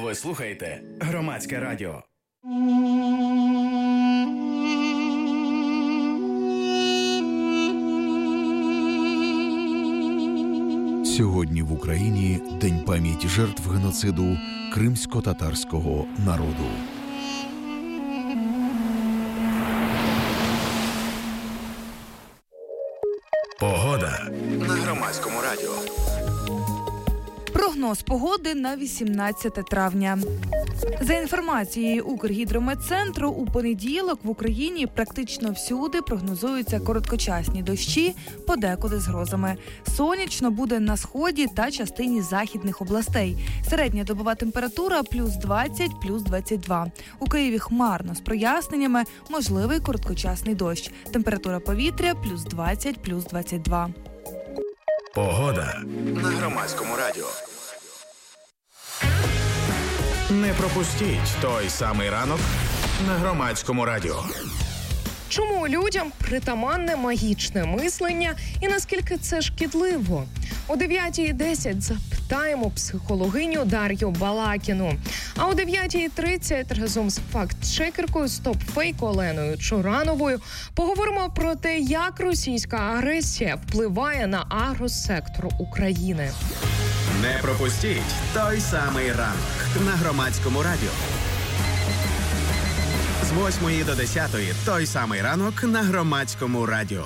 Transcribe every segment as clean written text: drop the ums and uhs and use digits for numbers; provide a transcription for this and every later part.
Ви слухаєте Громадське радіо. Сьогодні в Україні День пам'яті жертв геноциду кримсько-татарського народу. Погода на Громадському радіо. Прогноз погоди на 18 травня. За інформацією Укргідрометцентру, у понеділок в Україні практично всюди прогнозуються короткочасні дощі, подекуди з грозами. Сонячно буде на сході та частині західних областей. Середня добова температура плюс 20, плюс 22. У Києві хмарно з проясненнями, можливий короткочасний дощ. Температура повітря плюс 20, плюс 22. Погода на Громадському радіо. Не пропустіть той самий ранок на Громадському радіо. Чому людям притаманне магічне мислення і наскільки це шкідливо? О 9:10 запитаємо психологиню Дар'ю Балакіну. А о 9:30 разом з факт-чекеркою «Стоп-фейк» Оленою Чорановою поговоримо про те, як російська агресія впливає на агросектор України. Не пропустіть той самий ранок на Громадському радіо. З 8 до 10 той самий ранок на Громадському радіо.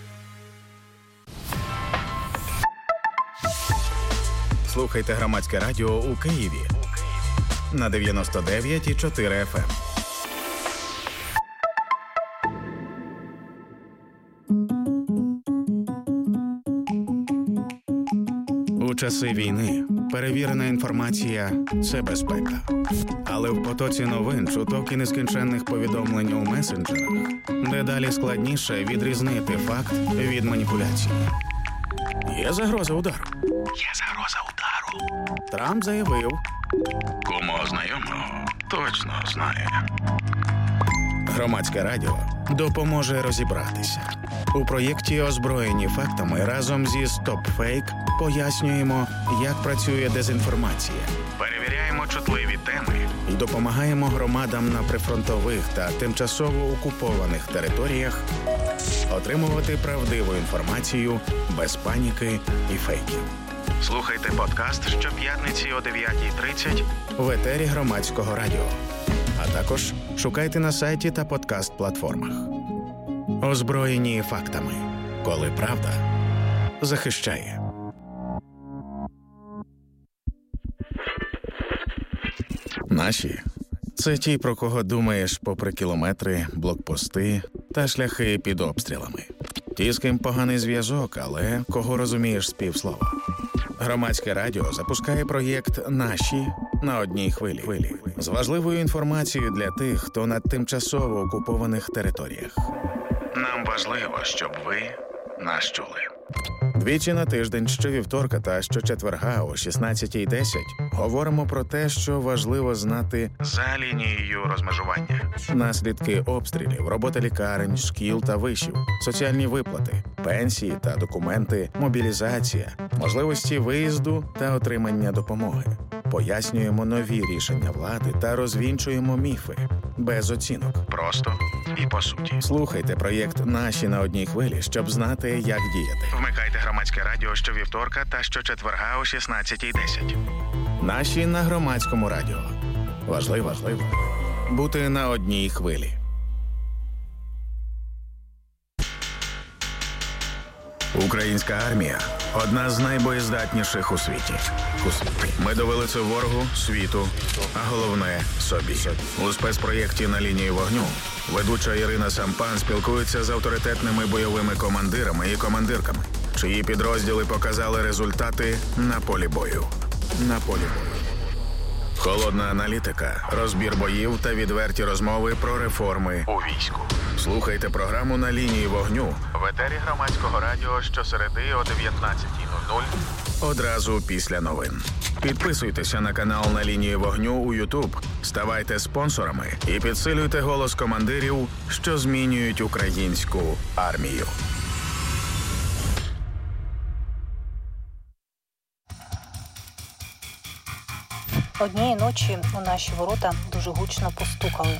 Слухайте Громадське радіо у Києві на 99,4 FM. У часи війни перевірена інформація – це безпека. Але в потоці новин, чуток і нескінченних повідомлень у месенджерах дедалі складніше відрізнити факт від маніпуляції. Є загроза удару. Трамп заявив. Кому знайомого точно знає. Громадське радіо допоможе розібратися. У проєкті «Озброєні фактами» разом зі «Стоп-фейк» пояснюємо, як працює дезінформація. Перевіряємо чутливі теми і допомагаємо громадам на прифронтових та тимчасово окупованих територіях отримувати правдиву інформацію без паніки і фейків. Слухайте подкаст щоп'ятниці о 9:30 в етері Громадського радіо. А також шукайте на сайті та подкаст-платформах. Озброєні фактами. Коли правда захищає. Наші – це ті, про кого думаєш попри кілометри, блокпости та шляхи під обстрілами. Ті, з ким поганий зв'язок, але кого розумієш з півслова. Громадське радіо запускає проєкт «Наші» на одній хвилі. З важливою інформацією для тих, хто на тимчасово окупованих територіях. Нам важливо, щоб ви нас чули. Двічі на тиждень, щовівторка та щочетверга о 16:10 говоримо про те, що важливо знати за лінією розмежування. Наслідки обстрілів, робота лікарень, шкіл та вишів, соціальні виплати, пенсії та документи, мобілізація, можливості виїзду та отримання допомоги. Пояснюємо нові рішення влади та розвінчуємо міфи. Без оцінок. Просто і по суті. Слухайте проєкт «Наші» на одній хвилі, щоб знати, як діяти. Вмикайте Громадське радіо щовівторка та щочетверга о 16:10. «Наші» на Громадському радіо. Важливо бути на одній хвилі. Українська армія – одна з найбоєздатніших у світі. Ми довели це ворогу, світу, а головне – собі. У спецпроєкті «На лінії вогню» ведуча Ірина Сампан спілкується з авторитетними бойовими командирами і командирками, чиї підрозділи показали результати на полі бою. Холодна аналітика, розбір боїв та відверті розмови про реформи у війську. Слухайте програму «На лінії вогню» в етері Громадського радіо щосереди о 19:00 одразу після новин. Підписуйтеся на канал «На лінії вогню» у YouTube, ставайте спонсорами і підсилюйте голос командирів, що змінюють українську армію. Однієї ночі у наші ворота дуже гучно постукали.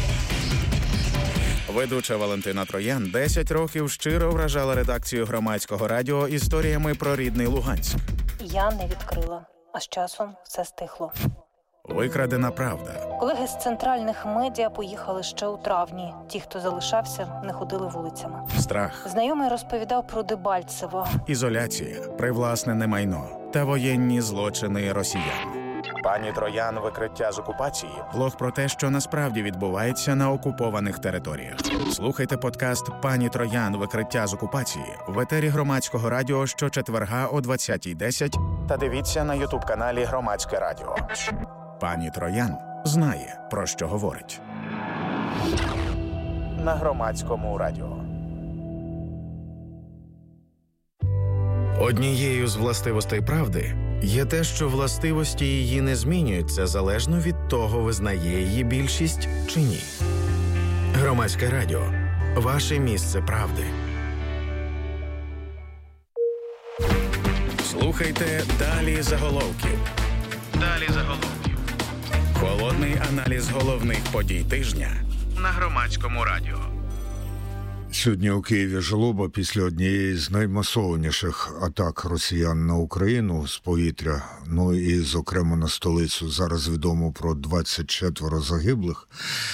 Ведуча Валентина Троян 10 років щиро вражала редакцію Громадського радіо історіями про рідний Луганськ. Я не відкрила, а з часом все стихло. Викрадена правда. Колеги з центральних медіа поїхали ще у травні. Ті, хто залишався, не ходили вулицями. Страх. Знайомий розповідав про Дебальцево. Ізоляція, привласнене майно та воєнні злочини росіян. Пані Троян «Викриття з окупації» – влог про те, що насправді відбувається на окупованих територіях. Слухайте подкаст «Пані Троян. Викриття з окупації» в етері Громадського радіо щочетверга о 20:10 та дивіться на ютуб-каналі Громадське радіо. Пані Троян знає, про що говорить. На Громадському радіо. Однією з властивостей правди є те, що властивості її не змінюються залежно від того, визнає її більшість чи ні. Громадське радіо. Ваше місце правди. Слухайте «Далі заголовків». Далі заголовків. Холодний аналіз головних подій тижня на Громадському радіо. Сьогодні у Києві жалоба після однієї з наймасованіших атак росіян на Україну з повітря, ну і, зокрема, на столицю. Зараз відомо про 24 загиблих.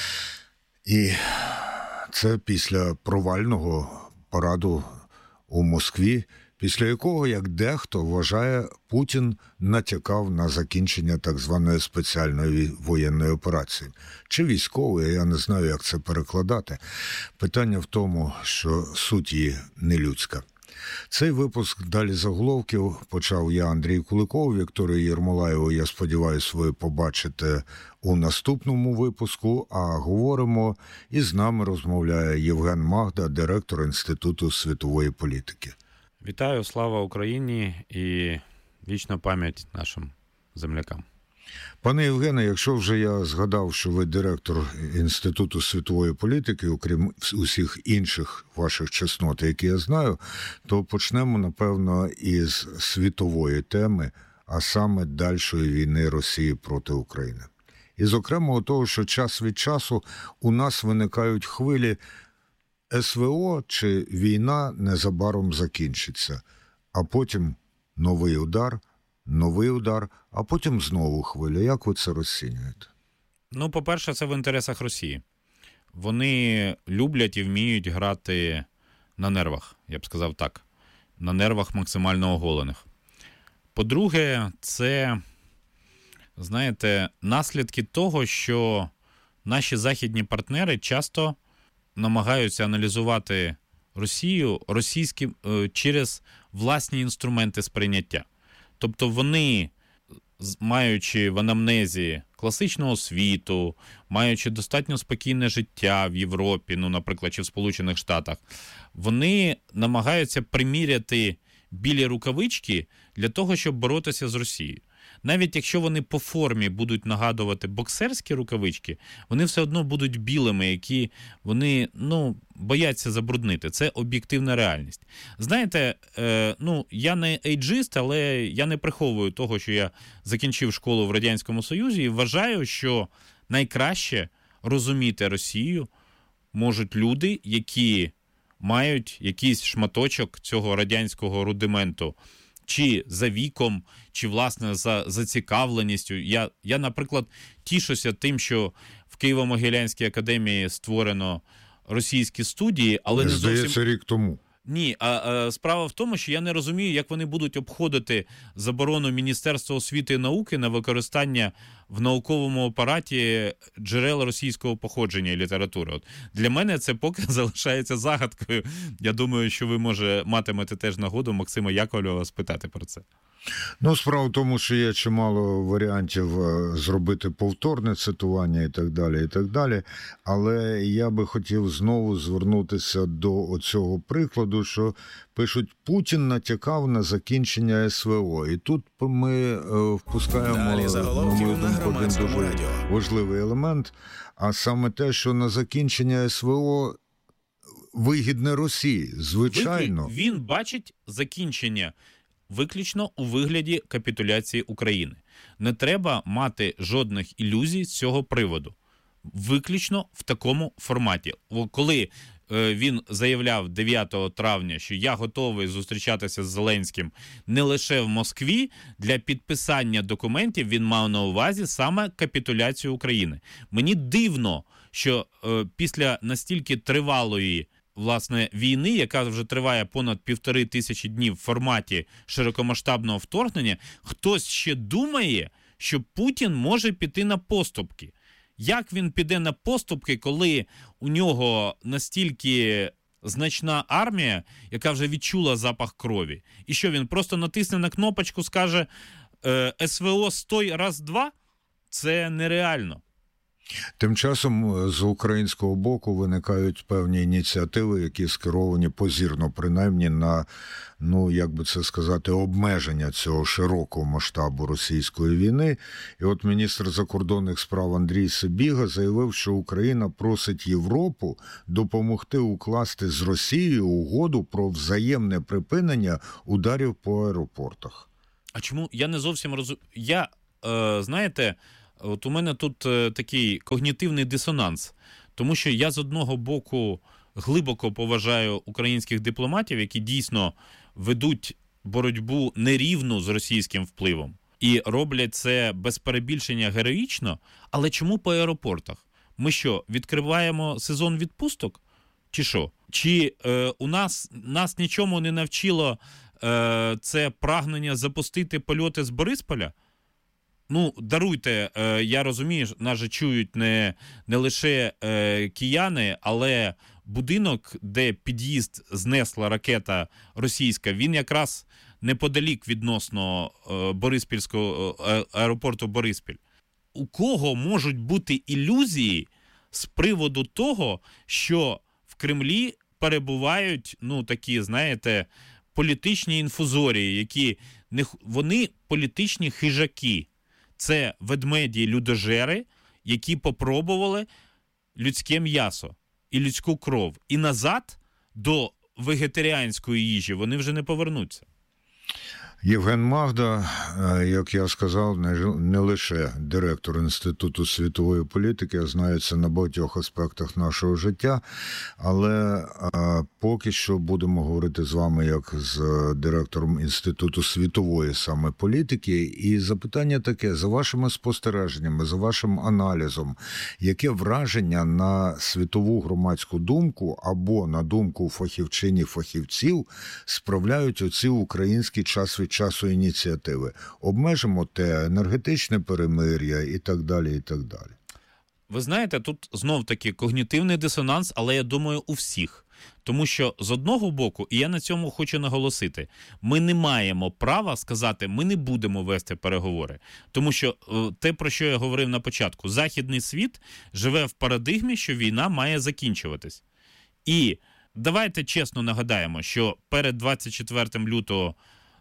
І це після провального параду у Москві, після якого, як дехто вважає, Путін натякав на закінчення так званої спеціальної воєнної операції. Чи військової, я не знаю, як це перекладати. Питання в тому, що суть її нелюдська. Цей випуск «Далі заголовків» почав я, Андрій Куликов. Вікторію Єрмолаєву, я сподіваюся, ви побачите у наступному випуску, а говоримо, і з нами розмовляє Євген Магда, директор Інституту світової політики. Вітаю, слава Україні і вічна пам'ять нашим землякам. Пане Євгене, якщо вже я згадав, що ви директор Інституту світової політики, окрім усіх інших ваших чеснот, які я знаю, то почнемо, напевно, із світової теми, а саме дальшої війни Росії проти України. І, зокрема, того, що час від часу у нас виникають хвилі СВО чи війна незабаром закінчиться, а потім новий удар, а потім знову хвиля. Як ви це розцінюєте? Ну, по-перше, це в інтересах Росії. Вони люблять і вміють грати на нервах, я б сказав так, на нервах максимально оголених. По-друге, це, знаєте, наслідки того, що наші західні партнери часто намагаються аналізувати Росію через власні інструменти сприйняття. Тобто вони, маючи в анамнезі класичну освіту, маючи достатньо спокійне життя в Європі, ну, наприклад, чи в Сполучених Штатах, вони намагаються приміряти білі рукавички для того, щоб боротися з Росією. Навіть якщо вони по формі будуть нагадувати боксерські рукавички, вони все одно будуть білими, які вони, бояться забруднити. Це об'єктивна реальність. Знаєте, я не ейджист, але я не приховую того, що я закінчив школу в Радянському Союзі і вважаю, що найкраще розуміти Росію можуть люди, які мають якийсь шматочок цього радянського рудименту, чи за віком, чи, власне, за зацікавленістю. Я, наприклад, тішуся тим, що в Києво-Могилянській академії створено російські студії, але не зовсім... Здається, рік тому. Ні, справа в тому, що я не розумію, як вони будуть обходити заборону Міністерства освіти і науки на використання в науковому апараті джерел російського походження і літератури. От для мене це поки залишається загадкою. Я думаю, що ви, матимете теж нагоду Максима Яковлєва спитати про це. Справа в тому, що є чимало варіантів зробити повторне цитування і так далі, але я би хотів знову звернутися до оцього прикладу, що пишуть, Путін натякав на закінчення СВО. І тут ми впускаємо, на мою думку, один дуже важливий елемент, а саме те, що на закінчення СВО вигідне Росії, звичайно. Він бачить закінчення виключно у вигляді капітуляції України. Не треба мати жодних ілюзій з цього приводу. Виключно в такому форматі. Коли він заявляв 9 травня, що я готовий зустрічатися з Зеленським не лише в Москві, для підписання документів він мав на увазі саме капітуляцію України. Мені дивно, що після настільки тривалої власне війни, яка вже триває понад 1500 днів в форматі широкомасштабного вторгнення, хтось ще думає, що Путін може піти на поступки. Як він піде на поступки, коли у нього настільки значна армія, яка вже відчула запах крові? І що, він просто натисне на кнопочку, скаже «СВО, стой, раз-два»? Це нереально. Тим часом з українського боку виникають певні ініціативи, які скеровані позірно, принаймні на, як би це сказати, обмеження цього широкого масштабу російської війни. І от міністр закордонних справ Андрій Сибіга заявив, що Україна просить Європу допомогти укласти з Росією угоду про взаємне припинення ударів по аеропортах. А чому? Я не зовсім розумію. Знаєте, от у мене тут такий когнітивний дисонанс, тому що я з одного боку глибоко поважаю українських дипломатів, які дійсно ведуть боротьбу нерівну з російським впливом і роблять це без перебільшення героїчно, але чому по аеропортах? Ми що, відкриваємо сезон відпусток? Чи що? Чи нас нічому не навчило це прагнення запустити польоти з Борисполя? Даруйте, я розумію, нас же чують не лише кияни, але будинок, де під'їзд знесла ракета російська, він якраз неподалік відносно Бориспільського аеропорту Бориспіль. У кого можуть бути ілюзії з приводу того, що в Кремлі перебувають, такі, знаєте, політичні інфузорії, які вони політичні хижаки. Це ведмеді-людожери, які попробували людське м'ясо і людську кров. І назад до вегетаріанської їжі вони вже не повернуться. Євген Магда, як я сказав, не лише директор Інституту світової політики, а знається на багатьох аспектах нашого життя, але поки що будемо говорити з вами як з директором Інституту світової саме політики. І запитання таке, за вашими спостереженнями, за вашим аналізом, яке враження на світову громадську думку або на думку фахівчинів-фахівців справляють оці українські час від часу ініціативи? Обмежимо те, енергетичне перемир'я і так далі, і так далі. Ви знаєте, тут знов-таки когнітивний дисонанс, але я думаю у всіх. Тому що з одного боку, і я на цьому хочу наголосити, ми не маємо права сказати, ми не будемо вести переговори. Тому що те, про що я говорив на початку, західний світ живе в парадигмі, що війна має закінчуватись. І давайте чесно нагадаємо, що перед 24 лютого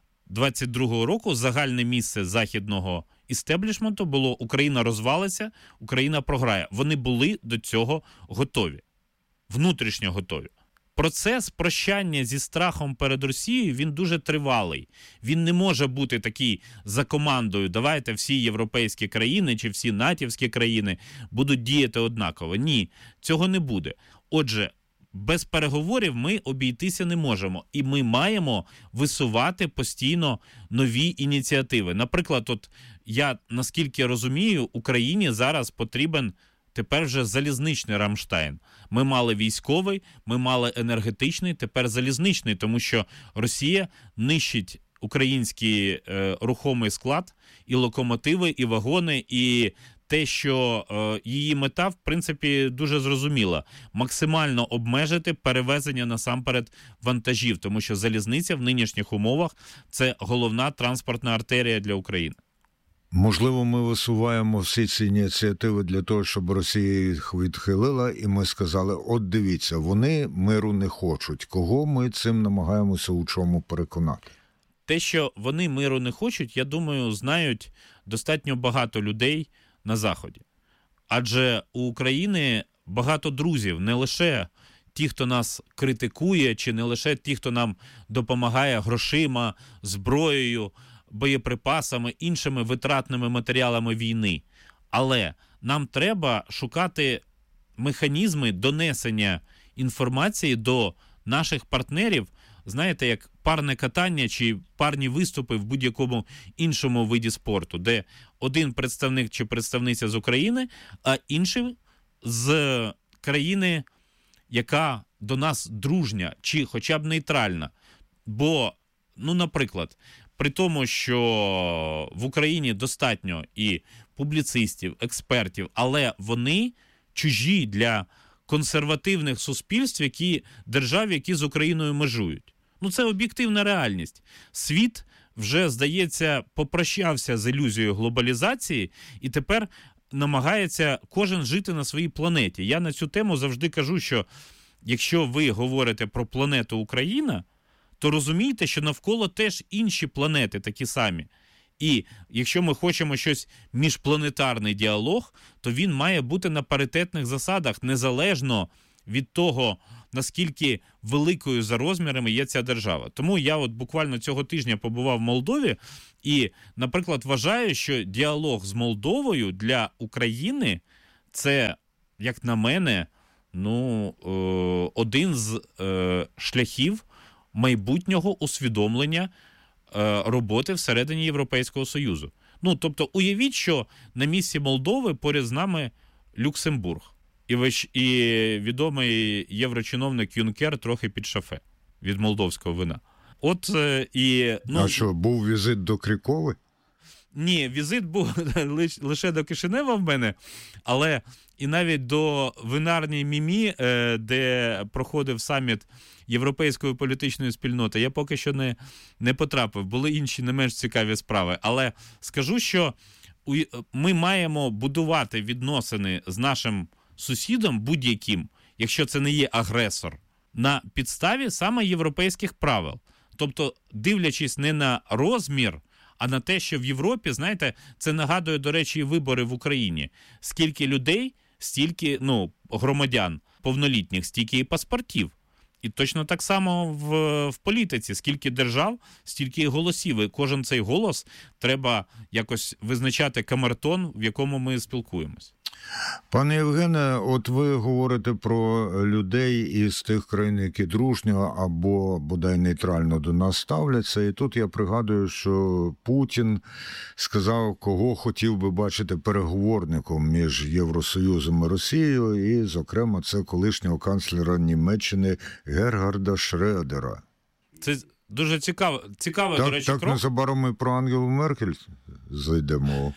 22-го року загальне місце західного істеблішменту було «Україна розвалиться, Україна програє». Вони були до цього готові, внутрішньо готові. Процес прощання зі страхом перед Росією, він дуже тривалий. Він не може бути такий за командою, давайте всі європейські країни чи всі натівські країни будуть діяти однаково. Ні, цього не буде. Отже, без переговорів ми обійтися не можемо. І ми маємо висувати постійно нові ініціативи. Наприклад, я, наскільки розумію, Україні зараз потрібен тепер вже залізничний Рамштайн. Ми мали військовий, ми мали енергетичний, тепер залізничний, тому що Росія нищить український рухомий склад, і локомотиви, і вагони, і те, що її мета, в принципі, дуже зрозуміла. Максимально обмежити перевезення насамперед вантажів, тому що залізниця в нинішніх умовах – це головна транспортна артерія для України. Можливо, ми висуваємо всі ці ініціативи для того, щоб Росія їх відхилила, і ми сказали, от дивіться, вони миру не хочуть. Кого ми цим намагаємося у чому переконати? Те, що вони миру не хочуть, я думаю, знають достатньо багато людей на Заході. Адже у України багато друзів, не лише ті, хто нас критикує, чи не лише ті, хто нам допомагає грошима, зброєю, боєприпасами, іншими витратними матеріалами війни. Але нам треба шукати механізми донесення інформації до наших партнерів, знаєте, як парне катання чи парні виступи в будь-якому іншому виді спорту, де один представник чи представниця з України, а інший з країни, яка до нас дружня чи хоча б нейтральна. Бо, наприклад, при тому, що в Україні достатньо і публіцистів, експертів, але вони чужі для консервативних суспільств, держав, які з Україною межують. Це об'єктивна реальність. Світ вже, здається, попрощався з ілюзією глобалізації і тепер намагається кожен жити на своїй планеті. Я на цю тему завжди кажу, що якщо ви говорите про планету Україна, то розумійте, що навколо теж інші планети такі самі. І якщо ми хочемо щось міжпланетарний діалог, то він має бути на паритетних засадах, незалежно від того, наскільки великою за розмірами є ця держава. Тому я буквально цього тижня побував в Молдові і, наприклад, вважаю, що діалог з Молдовою для України – це, як на мене, один з шляхів майбутнього усвідомлення роботи всередині Європейського Союзу. Тобто, уявіть, що на місці Молдови поряд з нами Люксембург. І відомий єврочиновник Юнкер трохи під шафе від молдовського вина. А що, був візит до Крікови? Ні, візит був лише до Кишинева в мене, але і навіть до винарні Мімі, де проходив саміт Європейської політичної спільноти, я поки що не потрапив. Були інші не менш цікаві справи. Але скажу, що ми маємо будувати відносини з нашим сусідом будь-яким, якщо це не є агресор, на підставі саме європейських правил. Тобто, дивлячись не на розмір, а на те, що в Європі, знаєте, це нагадує, до речі, і вибори в Україні. Скільки людей, стільки, громадян повнолітніх, стільки і паспортів. І точно так само в політиці. Скільки держав, стільки і голосів. І кожен цей голос треба якось визначати камертон, в якому ми спілкуємось. Пане Євгене, ви говорите про людей із тих країн, які дружньо або, бодай, нейтрально до нас ставляться. І тут я пригадую, що Путін сказав, кого хотів би бачити переговорником між Євросоюзом і Росією, і, зокрема, це колишнього канцлера Німеччини Гергарда Шредера. Це дуже цікаво, до речі, крок. Так незабаром ми про Ангелу Меркель зайдемо.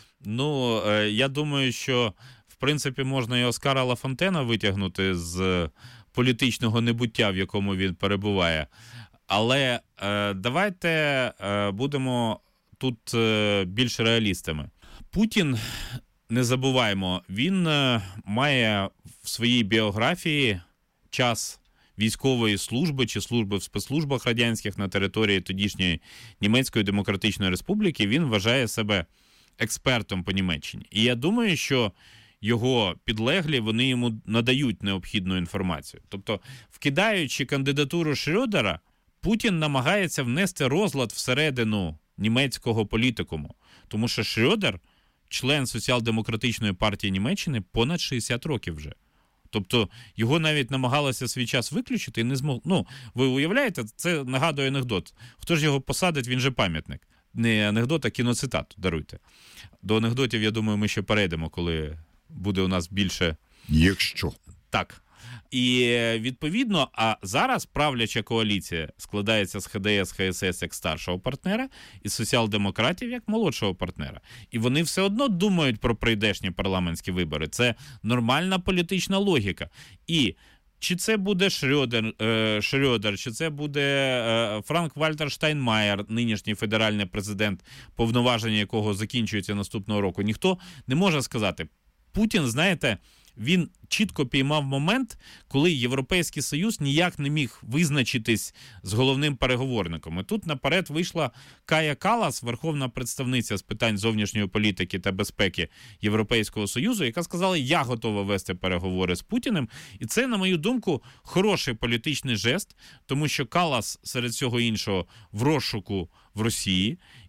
Я думаю, що, в принципі, можна і Оскара Лафонтена витягнути з політичного небуття, в якому він перебуває. Але давайте будемо тут більш реалістами. Путін, не забуваємо, він має в своїй біографії час військової служби чи служби в спецслужбах радянських на території тодішньої Німецької Демократичної Республіки. Він вважає себе експертом по Німеччині. І я думаю, що його підлеглі, вони йому надають необхідну інформацію. Тобто, вкидаючи кандидатуру Шрёдера, Путін намагається внести розлад всередину німецького політикуму. Тому що Шрёдер, член Соціал-демократичної партії Німеччини, понад 60 років вже. Тобто, його навіть намагалося свій час виключити і не змогли. Ви уявляєте, це нагадує анекдот. Хто ж його посадить, він же пам'ятник. Не анекдот, а кіноцитату, даруйте. До анекдотів, я думаю, ми ще перейдемо, коли буде у нас більше... Якщо. Так. І, відповідно, а зараз правляча коаліція складається з ХДС, ХСС як старшого партнера і з соціал-демократів як молодшого партнера. І вони все одно думають про прийдешні парламентські вибори. Це нормальна політична логіка. І чи це буде Шрёдер, чи це буде Франк-Вальтер Штайнмаєр, нинішній федеральний президент, повноваження якого закінчується наступного року, ніхто не може сказати. Путін, знаєте, він чітко піймав момент, коли Європейський Союз ніяк не міг визначитись з головним переговорником. І тут наперед вийшла Кая Каллас, верховна представниця з питань зовнішньої політики та безпеки Європейського Союзу, яка сказала, я готова вести переговори з Путіним. І це, на мою думку, хороший політичний жест, тому що Каллас, серед всього іншого, в розшуку в Росії.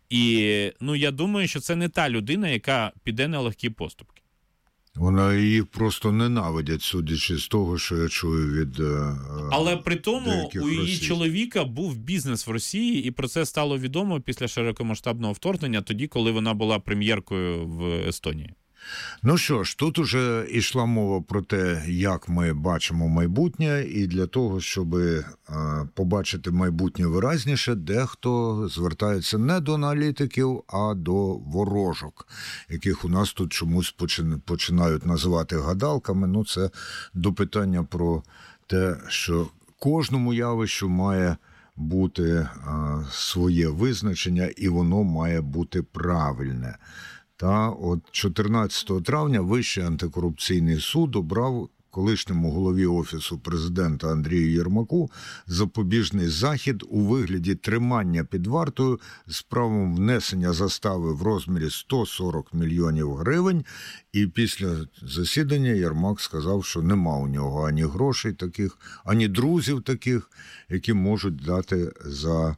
І я думаю, що це не та людина, яка піде на легкі поступки. Вона її просто ненавидять, судячи з того, що я чую від Але при тому у її російських. чоловіка був бізнес в Росії, і про це стало відомо після широкомасштабного вторгнення, тоді, коли вона була прем'єркою в Естонії. Ну що ж, тут уже йшла мова про те, як ми бачимо майбутнє, і для того, щоб побачити майбутнє виразніше, дехто звертається не до аналітиків, а до ворожок, яких у нас тут чомусь починають називати гадалками. Ну, це до питання про те, що кожному явищу має бути своє визначення, і воно має бути правильне. Та от 14 травня Вищий антикорупційний суд обрав колишньому голові Офісу президента Андрію Єрмаку запобіжний захід у вигляді тримання під вартою з правом внесення застави в розмірі 140 мільйонів гривень. І після засідання Єрмак сказав, що нема у нього ані грошей таких, ані друзів таких, які можуть дати за...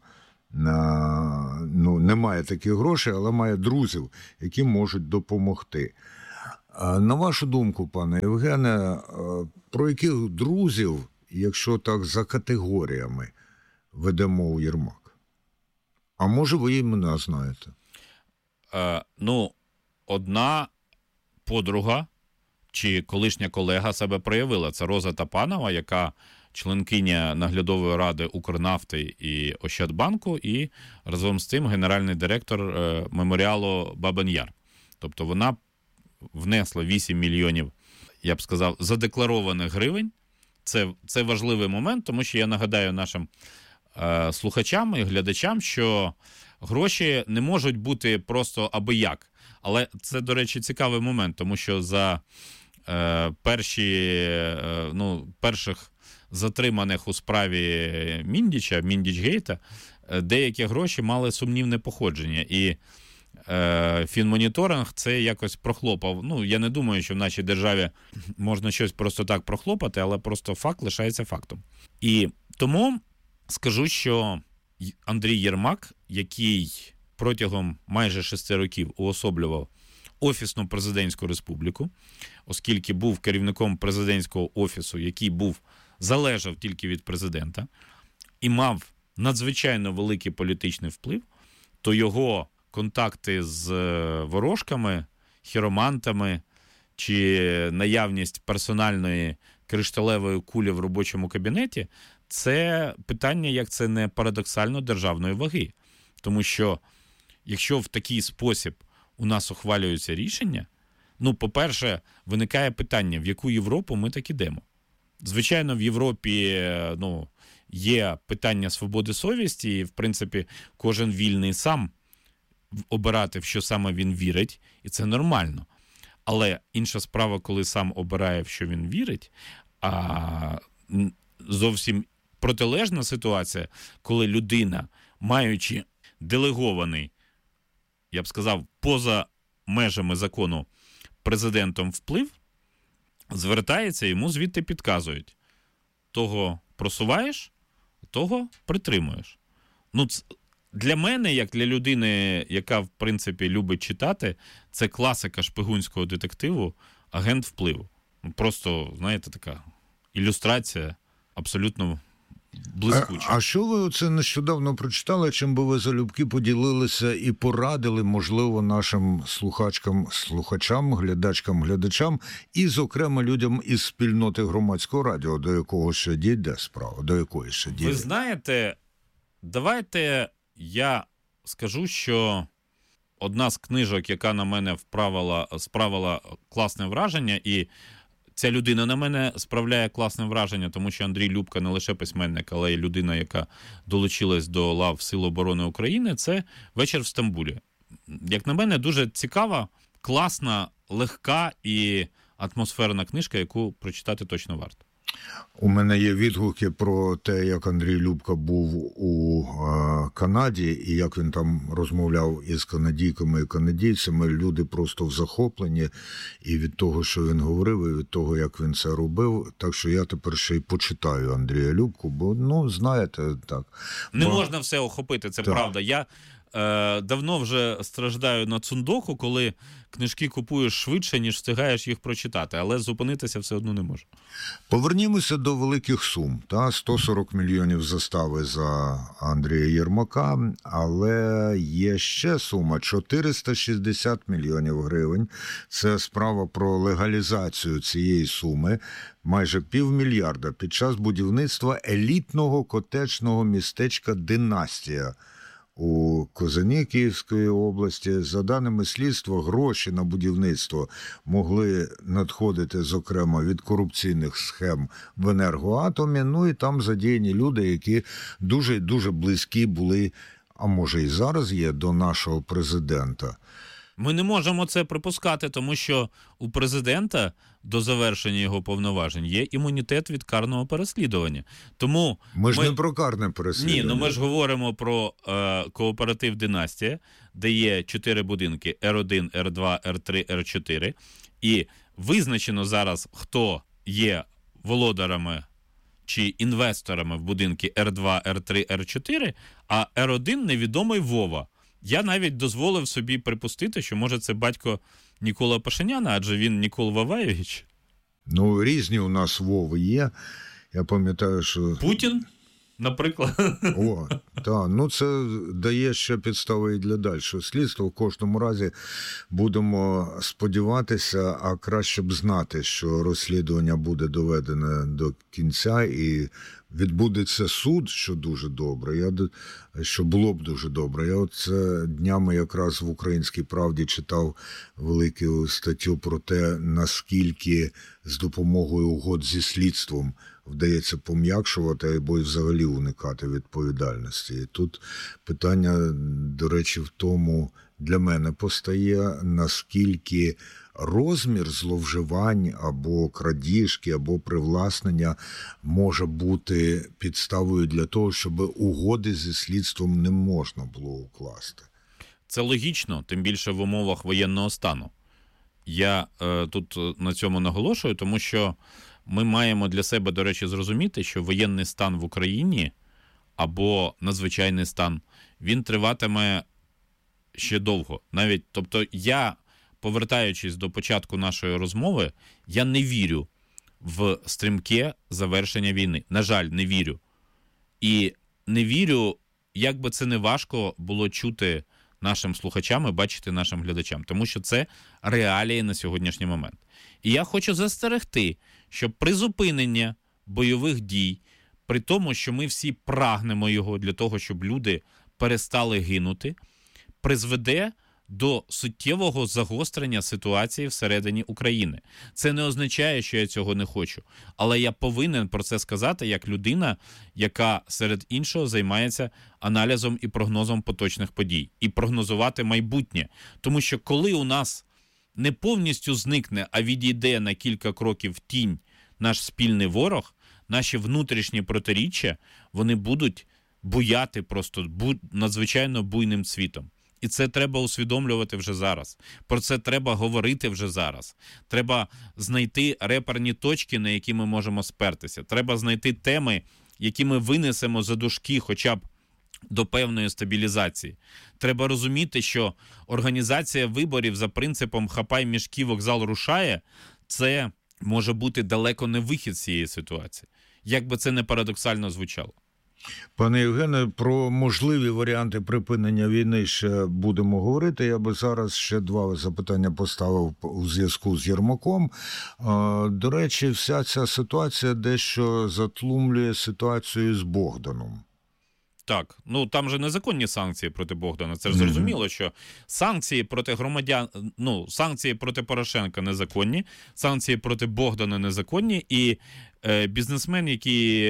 немає таких грошей, але має друзів, які можуть допомогти. На вашу думку, пане Євгене, про яких друзів, якщо так за категоріями, веде мову Єрмак? А може ви імена знаєте? Одна подруга чи колишня колега себе проявила. Це Роза Тапанова, яка членкиня наглядової ради Укрнафти і Ощадбанку, і разом з тим генеральний директор меморіалу Бабин Яр. Тобто вона внесла 8 мільйонів, я б сказав, задекларованих гривень. Це важливий момент, тому що я нагадаю нашим слухачам і глядачам, що гроші не можуть бути просто аби-як. Але це, до речі, цікавий момент, тому що за перших затриманих у справі Міндіча, Міндічгейта, деякі гроші мали сумнівне походження. І фінмоніторинг це якось прохлопав. Я не думаю, що в нашій державі можна щось просто так прохлопати, але просто факт лишається фактом. І тому скажу, що Андрій Єрмак, який протягом майже 6 років уособлював Офісну президентську республіку, оскільки був керівником президентського офісу, який залежав тільки від президента і мав надзвичайно великий політичний вплив, то його контакти з ворожками, хіромантами чи наявність персональної кришталевої кулі в робочому кабінеті – це питання, як це не парадоксально, державної ваги. Тому що якщо в такий спосіб у нас ухвалюються рішення, по-перше, виникає питання, в яку Європу ми так ідемо. Звичайно, в Європі є питання свободи совісті, і, в принципі, кожен вільний сам обирати, в що саме він вірить, і це нормально. Але інша справа, коли сам обирає, в що він вірить, а зовсім протилежна ситуація, коли людина, маючи делегований, я б сказав, поза межами закону президентом вплив, звертається, йому звідти підказують. Того просуваєш, того притримуєш. Для мене, як для людини, яка, в принципі, любить читати, це класика шпигунського детективу «Агент впливу». Просто, знаєте, така ілюстрація абсолютно блискуча. А що ви оце нещодавно прочитали, чим би ви залюбки поділилися і порадили, можливо, нашим слухачам, глядачам, і, зокрема, людям із спільноти Громадського радіо, до якого ще дійде справа, до якої ще дійде? Ви знаєте, давайте я скажу, що одна з книжок, яка на мене справила класне враження, і ця людина на мене справляє класне враження, тому що Андрій Любка не лише письменник, але й людина, яка долучилась до лав Сил оборони України, це «Вечір в Стамбулі». Як на мене, дуже цікава, класна, легка і атмосферна книжка, яку прочитати точно варто. У мене є відгуки про те, як Андрій Любка був у Канаді і як він там розмовляв із канадійками і канадійцями. Люди просто в захопленні і від того, що він говорив, і від того, як він це робив. Так що я тепер ще й почитаю Андрія Любку, бо, знаєте, так. Не можна все охопити, це так. Правда. давно вже страждаю на цундоку, коли книжки купуєш швидше, ніж встигаєш їх прочитати, але зупинитися все одно не можу. Повернімося до великих сум. 140 мільйонів застави за Андрія Єрмака, але є ще сума – 460 мільйонів гривень. Це справа про легалізацію цієї суми. Майже 500 мільярда під час будівництва елітного котеджного містечка «Династія» у Козані Київської області. За даними слідства, гроші на будівництво могли надходити, зокрема, від корупційних схем в «Енергоатомі». Ну і там задіяні люди, які дуже і дуже близькі були, а може і зараз є, до нашого президента. Ми не можемо це припускати, тому що у президента до завершення його повноважень є імунітет від карного переслідування. Тому ми ж не про карне переслідування. Ні, ну ми ж говоримо про кооператив «Династія», де є 4 будинки R1, R2, R3, R4. І визначено зараз, хто є володарами чи інвесторами в будинки R2, R3, R4, а R1 невідомий Вова. Я навіть дозволив собі припустити, що, може, це батько Нікола Пашиняна, адже він Нікол Ваваєвич. Ну, різні у нас Вови є. Я пам'ятаю, що... Путін, наприклад. О, так. Ну, це дає ще підстави і для дальшого слідства. В кожному разі будемо сподіватися, а краще б знати, що розслідування буде доведене до кінця і відбудеться суд, що дуже добре, що було б дуже добре. Я оце днями якраз в «Українській правді» читав велику статтю про те, наскільки з допомогою угод зі слідством вдається пом'якшувати або й взагалі уникати відповідальності. І тут питання, до речі, в тому для мене постає, наскільки розмір зловживань або крадіжки, або привласнення може бути підставою для того, щоб угоди зі слідством не можна було укласти. Це логічно, тим більше в умовах воєнного стану. Я тут на цьому наголошую, тому що ми маємо для себе, до речі, зрозуміти, що воєнний стан в Україні або надзвичайний стан, він триватиме ще довго. Навіть, тобто я, повертаючись до початку нашої розмови, я не вірю в стрімке завершення війни. На жаль, не вірю. І не вірю, як би це не важко було чути нашим слухачам і бачити нашим глядачам, тому що це реалії на сьогоднішній момент. І я хочу застерегти, що призупинення бойових дій, при тому, що ми всі прагнемо його для того, щоб люди перестали гинути, призведе до суттєвого загострення ситуації всередині України. Це не означає, що я цього не хочу, але я повинен про це сказати як людина, яка серед іншого займається аналізом і прогнозом поточних подій. І прогнозувати майбутнє. Тому що коли у нас не повністю зникне, а відійде на кілька кроків в тінь наш спільний ворог, наші внутрішні протиріччя, вони будуть буяти просто надзвичайно буйним цвітом. І це треба усвідомлювати вже зараз. Про це треба говорити вже зараз. Треба знайти реперні точки, на які ми можемо спертися. Треба знайти теми, які ми винесемо за дужки хоча б до певної стабілізації. Треба розуміти, що організація виборів за принципом «хапай мішки, вокзал рушає» – це може бути далеко не вихід з цієї ситуації. Як би це не парадоксально звучало. Пане Євгене, про можливі варіанти припинення війни ще будемо говорити. Я би зараз ще 2 запитання поставив у зв'язку з Єрмаком. До речі, вся ця ситуація дещо затлумлює ситуацію з Богданом. Так, ну там же незаконні санкції проти Богдана. Це ж зрозуміло, що санкції проти громадян, санкції проти Порошенка незаконні, санкції проти Богдана незаконні, і бізнесмен, який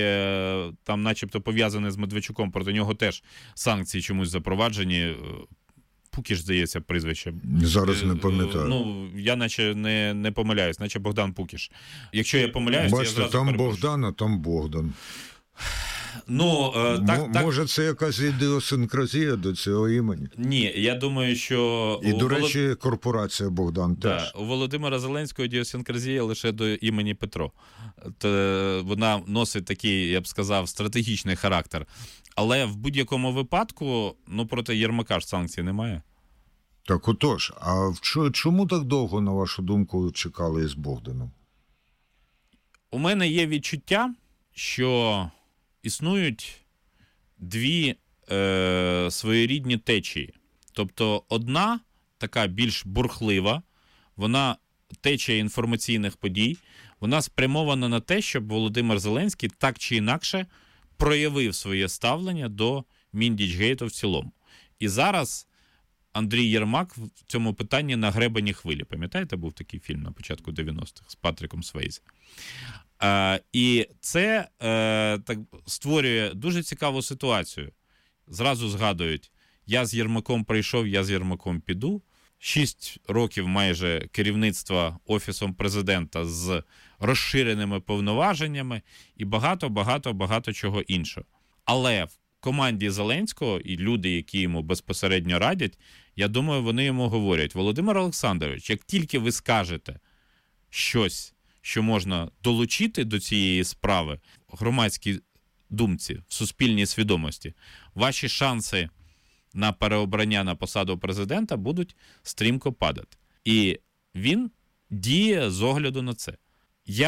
там начебто пов'язаний з Медведчуком, проти нього теж санкції чомусь запроваджені. Пукіш, здається, прізвище. Зараз не пам'ятаю. Я наче не помиляюсь, наче Богдан Пукіш. Якщо я помиляюсь, бачите, я зразу там перепрошую. Богдан, а там Богдан. Може, це якась ідіосинкразія до цього імені? Ні, я думаю, що... І, до речі, корпорація Богдан теж. У Володимира Зеленського ідіосинкразія лише до імені Петро. То вона носить такий, я б сказав, стратегічний характер. Але в будь-якому випадку, проти Єрмака ж санкцій немає. Так отож, а чому так довго, на вашу думку, чекали із Богданом? У мене є відчуття, що існують дві своєрідні течії. Тобто одна, така більш бурхлива, вона течія інформаційних подій, вона спрямована на те, щоб Володимир Зеленський так чи інакше проявив своє ставлення до Міндічгейту в цілому. І зараз Андрій Єрмак в цьому питанні на гребені хвилі. Пам'ятаєте, був такий фільм на початку 90-х з Патріком Свейзі? І це так створює дуже цікаву ситуацію. Зразу згадують, я з Єрмаком прийшов, я з Єрмаком піду. 6 років майже керівництва Офісом Президента з розширеними повноваженнями і багато чого іншого. Але в команді Зеленського і люди, які йому безпосередньо радять, я думаю, вони йому говорять: Володимир Олександрович, як тільки ви скажете щось, що можна долучити до цієї справи в громадській думці, в суспільній свідомості, ваші шанси на переобрання на посаду президента будуть стрімко падати. І він діє з огляду на це.